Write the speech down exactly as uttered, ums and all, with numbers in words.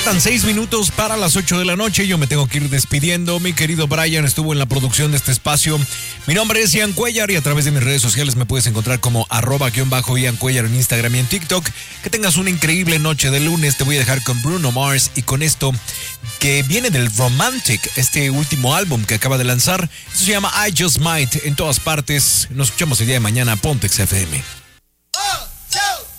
Faltan seis minutos para las ocho de la noche. Yo me tengo que ir despidiendo. Mi querido Brian estuvo en la producción de este espacio. Mi nombre es Ian Cuellar y a través de mis redes sociales me puedes encontrar como arroba guión bajo Ian Cuellar en Instagram y en TikTok. Que tengas una increíble noche de lunes. Te voy a dejar con Bruno Mars y con esto que viene del Romantic, este último álbum que acaba de lanzar. Esto se llama I Just Might. En todas partes. Nos escuchamos el día de mañana. Pontex F M.